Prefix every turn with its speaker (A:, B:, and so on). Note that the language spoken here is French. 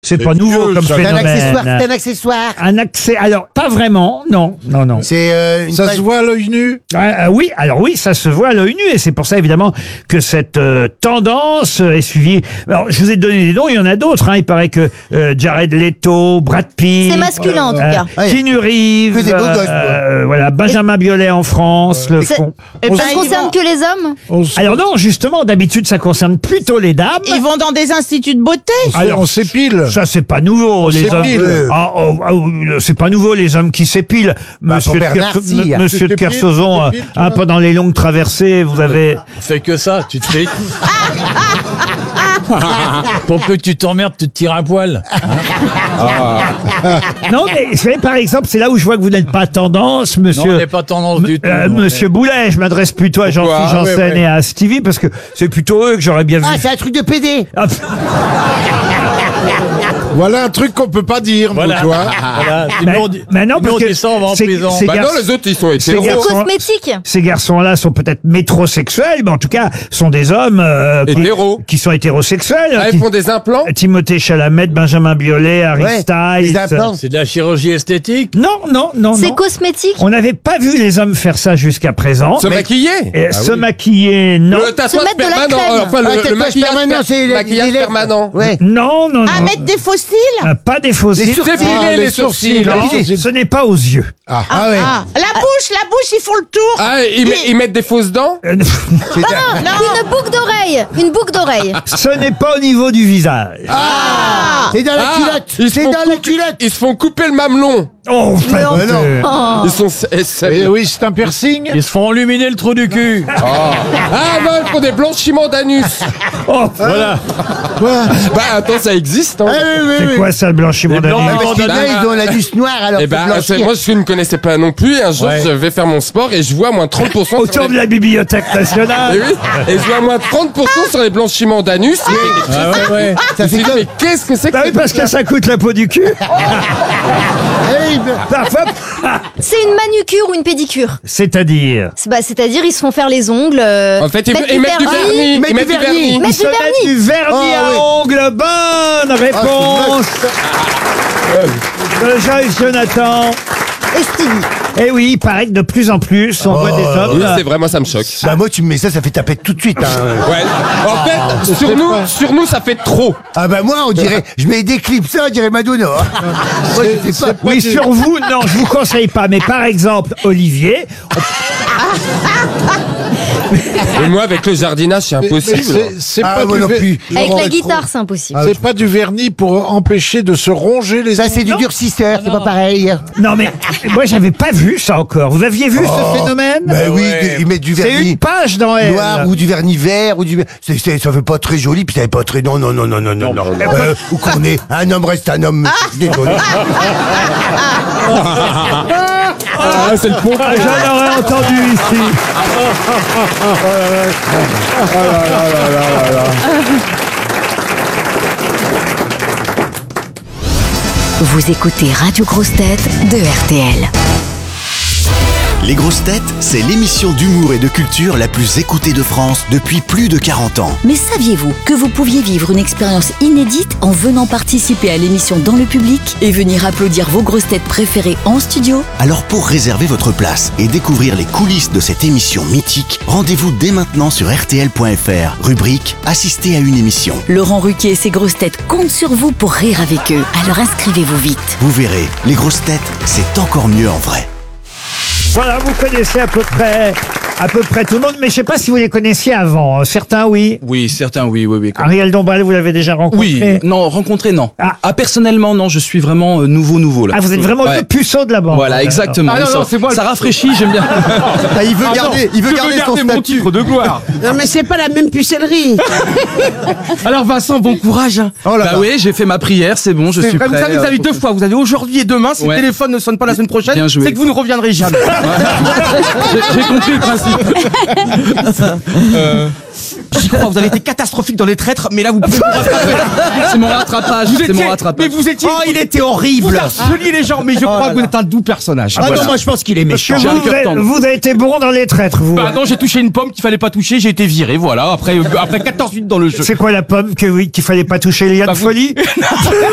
A: C'est pas nouveau comme
B: C'est un
A: phénomène.
B: accessoire, c'est un accessoire.
A: Un accès. Alors, pas vraiment. Non.
B: C'est une
C: Ça
B: page-
C: se voit à l'œil nu?
A: Oui, alors oui, ça se voit à l'œil nu et c'est pour ça évidemment que cette tendance est suivie. Alors, je vous ai donné des noms, il y en a d'autres. Il paraît que Jared Leto, Brad Pitt,
D: C'est masculin en tout cas.
A: Keanu Reeves,
B: Que des beaux gosses,
A: voilà, Benjamin Biolay en France le
D: C'est-
A: font.
D: Ça concerne que les hommes?
A: Alors non, justement, d'habitude, ça concerne plutôt les dames.
E: Ils vont dans des instituts de beauté.
A: Alors,
C: on s'épile.
A: Ça, c'est pas nouveau, les hommes.
C: s'épile.
A: C'est pas nouveau, les hommes qui s'épilent. Monsieur
B: pour Bernard, si.
A: Monsieur de
C: Tu t'épiles,
A: Kersozon,
C: tu t'épiles, toi
A: pendant les longues traversées, vous avez...
F: Fais que ça, tu te fais. Pour que tu t'emmerdes, tu te tires un poil.
A: Non, mais vous savez, par exemple, c'est là où je vois que vous n'êtes pas tendance,
F: Non, on
A: monsieur...
F: n'est pas tendance du tout.
A: Monsieur Boulet, je m'adresse plutôt à Jean-Philippe
C: Pourquoi
A: Janssen et à Stevie, parce que c'est plutôt eux que j'aurais bien vu.
B: Ah, c'est un truc de PD.
A: Ah,
C: Voilà un truc qu'on peut pas dire,
F: Voilà.
C: tu vois.
F: Voilà.
A: mais non, parce que
F: ça, on va en
A: c'est-
F: prison.
A: c'est-
G: Bah non, les autres, ils sont
A: C'est
G: hétéros.
D: C'est
A: garçons-
D: cosmétique.
A: Ces garçons-là sont peut-être métrosexuels, mais en tout cas, sont des hommes
G: Hétéros.
A: qui sont hétérosexuels.
G: Ah,
A: qui-
G: ils font des implants?
A: Timothée Chalamet, Benjamin Biolay, Harry
B: Ouais,
A: Styles.
B: les implants.
F: C'est de la chirurgie esthétique.
A: Non.
D: C'est cosmétique.
A: On n'avait pas vu les hommes faire ça jusqu'à présent.
G: Se maquiller?
A: Et se maquiller, non.
G: Le tatouage
D: mettre de la
G: permanent,
D: crème.
G: enfin
B: Ah,
G: le
B: tatouage
G: maquillage
B: permanent, c'est
G: maquillage
B: les-
G: permanent.
B: Ouais.
A: Non.
E: À mettre des fossiles.
A: Pas des faux cils.
B: sourcils.
G: Dépiler les sourcils.
A: Non, ce n'est pas aux yeux.
B: Ah ouais.
E: La bouche, ils font le tour.
G: Ah, ils mettent des fausses dents?
D: Une boucle d'oreille. Une boucle d'oreille.
A: Ce n'est pas au niveau du visage.
B: C'est dans la culotte.
G: ils se
B: C'est
G: font
B: dans la
G: couper-
B: culotte.
G: Ils se font couper le mamelon.
A: Oh, enfin,
B: non.
G: Ils sont...
C: Et oui, c'est un piercing.
F: Ils se font illuminer le trou du cul.
G: Ah non, ils font des blanchiments d'anus.
F: Voilà.
G: Bah attends, ça existe, hein.
A: c'est quoi ça, le blanchiment
F: Les
A: d'anus
F: blancs-
B: Parce que là, ils ont l'anus noir, alors
G: Eh
B: faut
G: ben,
B: blanchir.
G: moi je ne connaissais pas non plus. Un jour,
F: Ouais.
G: je vais faire mon sport et je vois moins 30% sur
A: Autour de
G: les...
A: la Bibliothèque
G: Et
A: nationale.
G: oui, et je vois moins 30% sur les blanchiments d'anus.
F: Ah ouais.
B: Ça fait
G: Mais qu'est-ce que c'est que
A: Bah oui, parce que ça coûte la peau du cul. Parfois,
D: C'est une manucure ou une pédicure.
A: c'est-à-dire.
D: C'est-à-dire ils se font faire les ongles.
G: En fait, ils
D: mettre
G: mettent du vernis.
B: Ils mettent du vernis.
D: Mettre
A: Ils se mettent du vernis
B: Ah,
A: à
B: oui.
A: ongles. Bonne réponse de Joyce Jonathan.
D: Et Stevie.
A: Eh oui, il paraît que de plus en plus, on voit des hommes.
G: Oui, c'est vrai, moi ça me choque.
B: Bah moi tu me mets ça fait taper tout de suite. Hein.
G: Ouais. En fait, sur nous, ça fait trop.
B: Ah bah moi on dirait, je mets des clips ça, on dirait Madonna. Moi je sais pas.
A: Oui, sur vous, non, je vous conseille pas. Mais par exemple, Olivier,
G: Et moi, avec le jardinage, c'est
C: Mais
G: impossible.
C: c'est
B: Ah
C: pas
B: moi
C: du
B: non
C: ver-
B: plus.
D: Avec la guitare, c'est impossible.
C: C'est pas du vernis pour empêcher de se ronger les
B: Ça c'est du durcisseur, c'est pas pareil.
A: non mais moi j'avais pas vu ça encore. Vous aviez vu ce phénomène?
B: Bah oui,
F: ouais.
B: ils mettent du
A: C'est
B: vernis
A: une page dans elle.
B: noir ou du vernis vert ou du ça fait pas très joli puis ça fait pas très non. Ou qu'on est un homme reste un homme. Désolé.
G: Ah, c'est le pot.
A: Ah, j'en aurais entendu ici.
H: Vous écoutez Radio Grosses Têtes de RTL.
I: Les Grosses Têtes, c'est l'émission d'humour et de culture la plus écoutée de France depuis plus de 40 ans.
H: Mais saviez-vous que vous pouviez vivre une expérience inédite en venant participer à l'émission dans le public et venir applaudir vos grosses têtes préférées en studio?
I: Alors pour réserver votre place et découvrir les coulisses de cette émission mythique, rendez-vous dès maintenant sur rtl.fr, rubrique Assister à une émission.
H: Laurent Ruquier et ses grosses têtes comptent sur vous pour rire avec eux. Alors inscrivez-vous vite.
I: Vous verrez, les Grosses Têtes, c'est encore mieux en vrai.
A: Voilà, vous connaissez à peu près tout le monde, mais je sais pas si vous les connaissiez avant. Certains, oui.
J: Oui, certains, oui.
A: Ariel Dombal, vous l'avez déjà rencontré?
J: Oui, non, rencontré, non.
A: Ah.
J: Personnellement, non, je suis vraiment nouveau, là.
A: Ah, vous êtes vraiment
J: Ouais.
A: le puceau de la bande.
J: Voilà, exactement.
F: Ah, non,
J: ça,
F: c'est moi le
J: ça rafraîchit, j'aime bien.
B: Ah, il veut garder son
F: mon
B: statut.
F: titre de gloire.
E: Non, mais c'est pas la même pucellerie.
F: Alors Vincent, bon courage. Hein.
B: Oh là
J: Bah
B: là.
J: oui, j'ai fait ma prière, c'est bon, je suis prêt.
F: Comme ça, vous avez deux fois. Vous avez aujourd'hui et demain. Si
J: Ouais.
F: le téléphone ne sonne pas la semaine prochaine,
J: Bien joué.
F: c'est que vous ne reviendrez jamais.
J: J'ai compris le principe.
F: J'y crois, vous avez été catastrophique dans les traîtres, mais là vous pouvez vous rattraper.
J: C'est mon rattrapage, c'est mon rattrapage.
F: Mais vous étiez.
B: Oh, il était horrible.
F: Vous harceliez les gens, mais je crois que vous êtes un doux personnage.
B: Ah non, moi je pense qu'il est méchant.
J: J'ai un
A: Vous,
J: cœur
A: avez,
J: tendre.
A: vous avez été bon dans les traîtres, vous.
F: Bah non, j'ai touché une pomme qu'il fallait pas toucher, j'ai été viré, voilà, après 14 minutes dans le jeu.
A: C'est quoi la pomme qu'il fallait pas toucher, Liane
F: Bah, vous-
A: Folie?